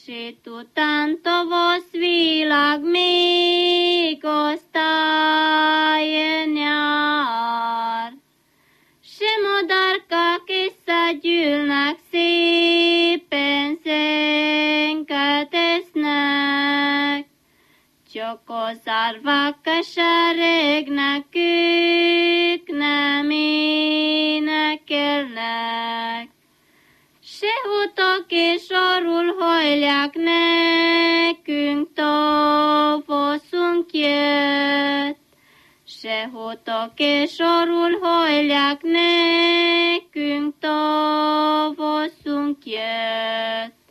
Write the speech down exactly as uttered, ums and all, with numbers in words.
S után tavasz világ még osztály nyár. S madárkák összegyűlnek, szépen szenket esznek, csak az árvák keseregnek, ők nem énekelnek. Sehotak és arról hajlják, nekünk tavaszunk jött. Sehotak és arról hajlják, nekünk tavaszunk jött.